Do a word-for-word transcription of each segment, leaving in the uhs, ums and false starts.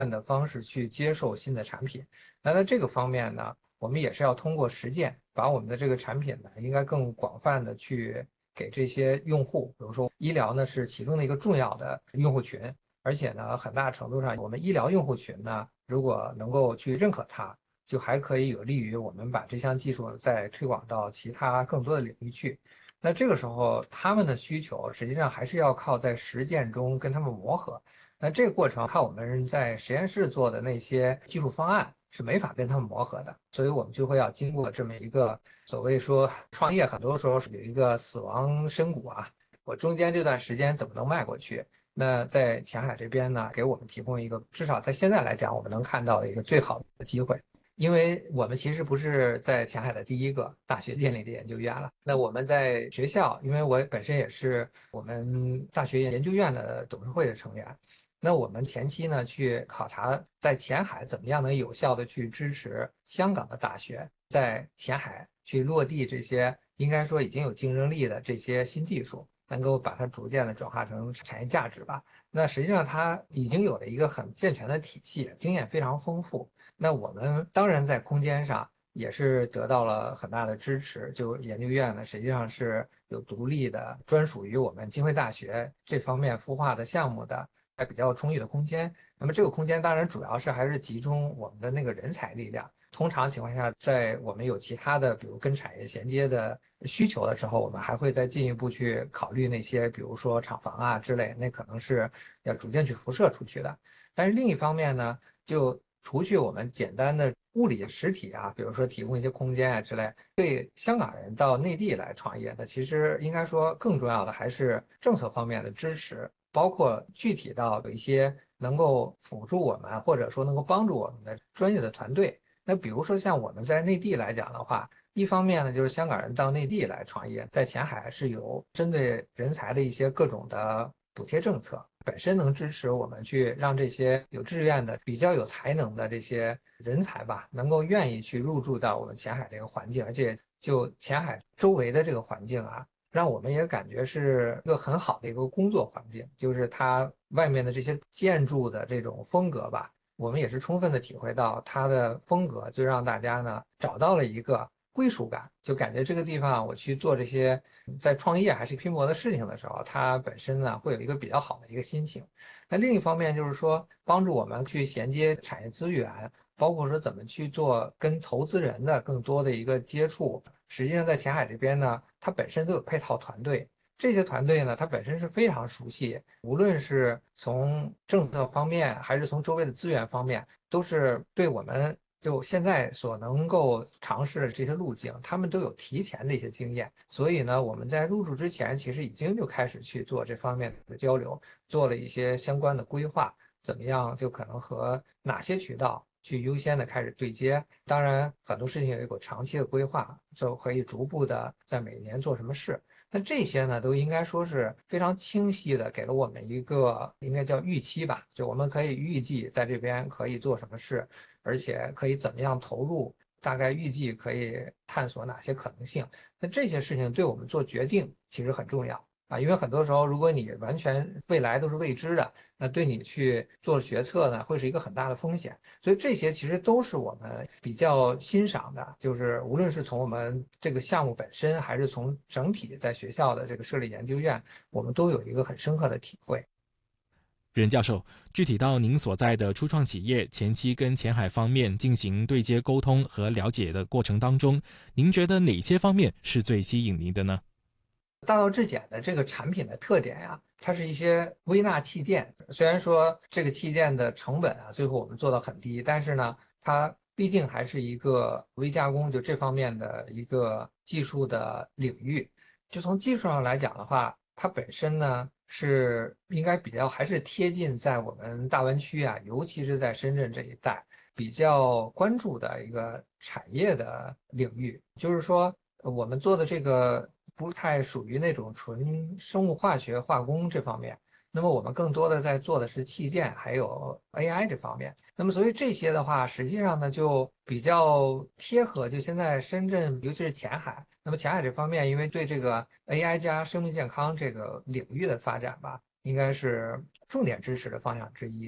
的方式去接受新的产品。那在这个方面呢，我们也是要通过实践，把我们的这个产品呢，应该更广泛的去给这些用户，比如说医疗呢是其中的一个重要的用户群，而且呢，很大程度上我们医疗用户群呢，如果能够去认可它，就还可以有利于我们把这项技术再推广到其他更多的领域去。那这个时候，他们的需求实际上还是要靠在实践中跟他们磨合。那这个过程靠我们在实验室做的那些技术方案是没法跟他们磨合的，所以我们就会要经过这么一个所谓说创业，很多时候是有一个死亡深谷啊，我中间这段时间怎么能迈过去？那在前海这边呢，给我们提供一个至少在现在来讲，我们能看到的一个最好的机会。因为我们其实不是在前海的第一个大学建立的研究院了。那我们在学校，因为我本身也是我们大学研究院的董事会的成员，那我们前期呢去考察在前海怎么样能有效的去支持香港的大学在前海去落地这些应该说已经有竞争力的这些新技术，能够把它逐渐的转化成产业价值吧。那实际上它已经有了一个很健全的体系，经验非常丰富。那我们当然在空间上也是得到了很大的支持，就研究院呢，实际上是有独立的专属于我们浸会大学这方面孵化的项目的，还比较充裕的空间。那么这个空间当然主要是还是集中我们的那个人才力量。通常情况下，在我们有其他的，比如跟产业衔接的需求的时候，我们还会再进一步去考虑那些，比如说厂房啊之类，那可能是要逐渐去辐射出去的。但是另一方面呢，就除去我们简单的物理实体啊，比如说提供一些空间啊之类，对香港人到内地来创业呢，其实应该说更重要的还是政策方面的支持，包括具体到有一些能够辅助我们或者说能够帮助我们的专业的团队。那比如说像我们在内地来讲的话，一方面呢就是香港人到内地来创业，在前海是有针对人才的一些各种的补贴政策。本身能支持我们去让这些有志愿的、比较有才能的这些人才吧，能够愿意去入驻到我们前海这个环境，而且就前海周围的这个环境啊，让我们也感觉是一个很好的一个工作环境，就是它外面的这些建筑的这种风格吧，我们也是充分的体会到它的风格，就让大家呢找到了一个归属感，就感觉这个地方我去做这些在创业还是拼搏的事情的时候，它本身呢会有一个比较好的一个心情。那另一方面就是说，帮助我们去衔接产业资源，包括说怎么去做跟投资人的更多的一个接触。实际上在前海这边呢，它本身都有配套团队。这些团队呢，它本身是非常熟悉，无论是从政策方面，还是从周围的资源方面，都是对我们就现在所能够尝试的这些路径，他们都有提前的一些经验。所以呢，我们在入驻之前，其实已经就开始去做这方面的交流，做了一些相关的规划，怎么样就可能和哪些渠道去优先的开始对接。当然，很多事情有一个长期的规划，就可以逐步的在每年做什么事。那这些呢，都应该说是非常清晰的给了我们一个应该叫预期吧，就我们可以预计在这边可以做什么事，而且可以怎么样投入，大概预计可以探索哪些可能性。那这些事情对我们做决定其实很重要啊，因为很多时候如果你完全未来都是未知的，那对你去做决策呢，会是一个很大的风险。所以这些其实都是我们比较欣赏的，就是无论是从我们这个项目本身，还是从整体在学校的这个设立研究院，我们都有一个很深刻的体会。 任教授，具体到您所在的初创企业前期跟前海方面进行对接沟通和了解的过程当中，您觉得哪些方面是最吸引您的呢？ 大道至简的这个产品的特点呀，它是一些微纳器件。虽然说这个器件的成本啊，最后我们做到很低，但是呢，它毕竟还是一个微加工，就这方面的一个技术的领域。就从技术上来讲的话，它本身呢是应该比较还是贴近在我们大湾区啊，尤其是在深圳这一带比较关注的一个产业的领域。就是说，呃我们做的这个不太属于那种纯生物化学化工这方面，那么我们更多的在做的是器件还有 A I 这方面。那么所以这些的话，实际上呢就比较贴合，就现在深圳，尤其是前海。那么前海这方面，因为对这个 A I 加生命健康这个领域的发展吧，应该是重点支持的方向之一。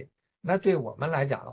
那对我们来讲的